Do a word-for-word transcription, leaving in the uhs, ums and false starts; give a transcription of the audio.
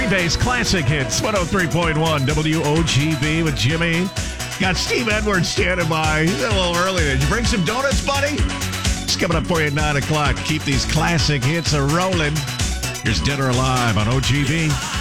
Bay's Classic Hits, one oh three point one W O G B with Jimmy. Got Steve Edwards standing by. He's a little early. Did you bring some donuts, buddy? It's coming up for you at nine o'clock. Keep these classic hits a rolling. Here's Dead or Alive on O G B.